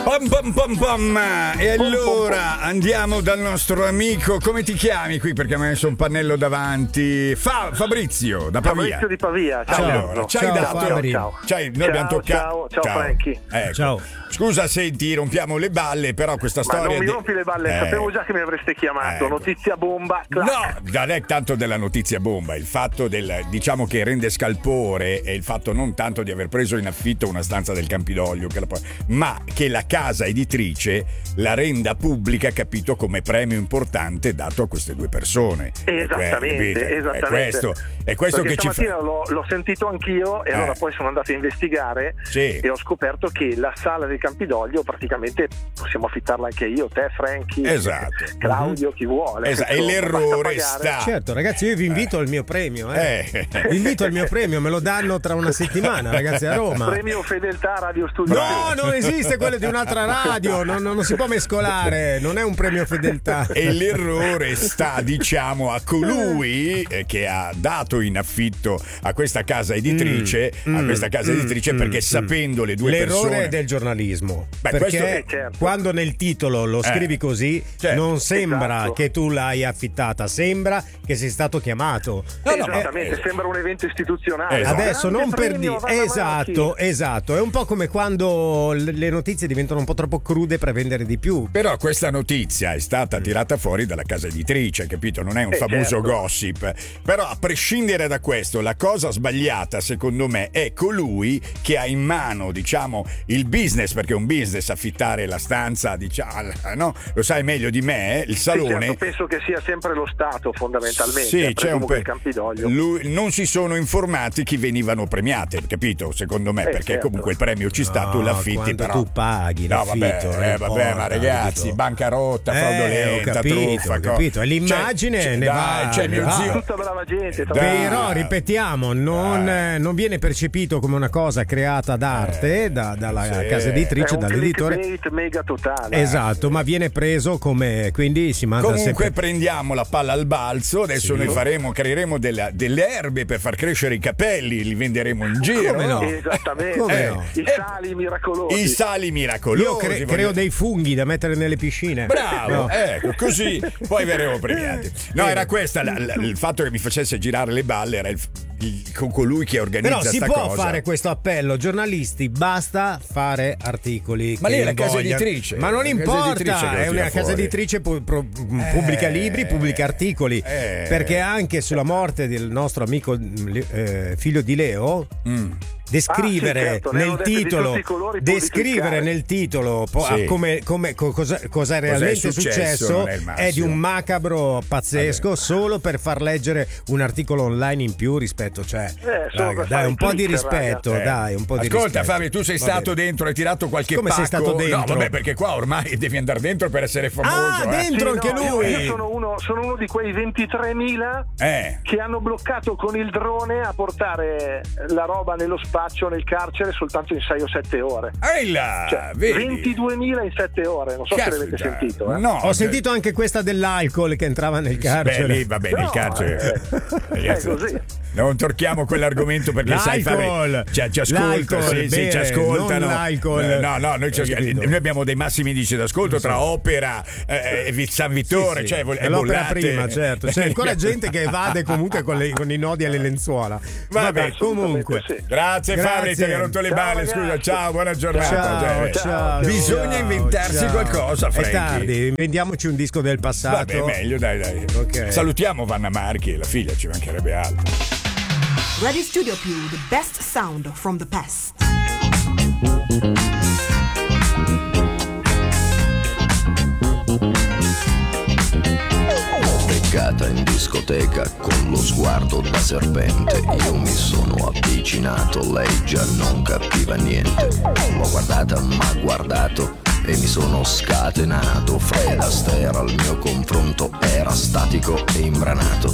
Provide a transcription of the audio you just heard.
Pam pam pam pam. E allora andiamo dal nostro amico. Come ti chiami qui? Perché mi ha messo un pannello davanti. Fabrizio da Pavia. Fabrizio di Pavia. Ciao. Allora, ci hai dato. Ciao. Noi abbiamo toccato. Ciao Frankie. Ecco. Ciao. Scusa, senti, rompiamo le balle, però questa storia. Ma non mi rompi le balle, sapevo già che mi avreste chiamato. Ecco. Notizia bomba. No, non è tanto della notizia bomba, il fatto diciamo che rende scalpore è il fatto non tanto di aver preso in affitto una stanza del Campidoglio, ma che la casa editrice la renda pubblica, capito, come premio importante dato a queste due persone. Esattamente. È questo perché che ci fa. Stamattina l'ho sentito anch'io e allora poi sono andato a investigare e ho scoperto che la sala del Campidoglio praticamente possiamo affittarla anche io, te, Frankie, Claudio, chi vuole. Esatto. E l'errore sta. Certo, ragazzi, io vi invito al mio premio. Vi invito al mio premio, me lo danno tra una settimana, ragazzi, a Roma. Premio Fedeltà Radio Studio. No, non esiste quello di un'altra radio, non si può mescolare, non è un premio fedeltà. E l'errore sta, diciamo, a colui che ha dato in affitto a questa casa editrice, perché sapendo le due persone. L'errore è del giornalismo. Perché quando nel titolo lo scrivi così, non sembra che tu l'hai affittata, sembra che sei stato chiamato. Esattamente, sembra un evento istituzionale. Adesso non per dire. Esatto, è un po' come quando le notizie diventano un po' troppo crude per vendere di più. Però questa notizia è stata tirata fuori dalla casa editrice, capito? Non è un famoso gossip. Però a prescindere da questo, la cosa sbagliata secondo me è colui che ha in mano, diciamo, il business, perché è un business affittare la stanza, diciamo, no? Lo sai meglio di me, il salone. Certo, penso che sia sempre lo Stato fondamentalmente. Sì, c'è un il Campidoglio. Non si sono informati chi venivano premiate, capito? Secondo me, perché comunque il premio ci sta, tu l'affitti, però tu paghi l'affitto. Vabbè, ma ragazzi, bancarotta, fraudolenta, truffa, ho capito. E l'immagine ne va. C'è mio zio. Tutta brava gente. Però ripetiamo, non viene percepito come una cosa creata d'arte dalla casa editrice, dall'editore. Mega totale. Esatto, ma viene preso come, quindi si manda comunque prendiamo la palla al balzo. Adesso noi creeremo delle erbe per far crescere i capelli, li venderemo in giro. Come no? Esattamente. I sali mirakolosi. Io creo dei funghi da mettere nelle piscine. Bravo, ecco, così poi verremo premiati. No, era questa il fatto che mi facesse girare le balle, era con colui che organizza sta cosa. Però si può fare questo appello, giornalisti, basta fare articoli. Ma lei è la casa editrice. Ma non importa, è una casa editrice, pubblica libri, pubblica articoli. Perché anche sulla morte del nostro amico figlio di Leo. Descrivere nel titolo cosa è realmente successo è di un macabro pazzesco, solo per far leggere un articolo online in più rispetto, dai un po' di rispetto, dai un po' di rispetto. Ascolta Fabio, tu sei stato dentro, hai tirato qualche Come pacco? sei stato dentro? No, vabbè, perché qua ormai devi andare dentro per essere famoso. Dentro anche lui. Io sono uno di quei 23.000 che hanno bloccato con il drone a portare la roba nello spazio, nel carcere, soltanto in 6 o 7 ore. 22.000 in 7 ore, non so se l'avete sentito. No, ho sentito anche questa dell'alcol che entrava nel carcere. Beh, lì, vabbè, nel carcere. È così. Non torchiamo quell'argomento perché sai fare. Ci ascolta, ci ascoltano. No, noi abbiamo dei massimi indici d'ascolto tra Opera e San Vittore, cioè l'opera prima, certo. C'è ancora gente che evade comunque con i nodi alle lenzuola. Vabbè, comunque. Grazie Fabio, ti hai rotto le balle, scusa, ciao, buona giornata. Ciao. Bisogna inventarsi qualcosa, Frankie. È tardi, vendiamoci un disco del passato. Vabbè, meglio, dai. Okay. Salutiamo Vanna Marchi e la figlia, ci mancherebbe altro. Radio Studio Più, the best sound from the past. Beccata in discoteca con lo sguardo da serpente, io mi sono avvicinato, lei già non capiva niente. L'ho guardata, m'ha guardato e mi sono scatenato. Fred Astaire al mio confronto era statico e imbranato.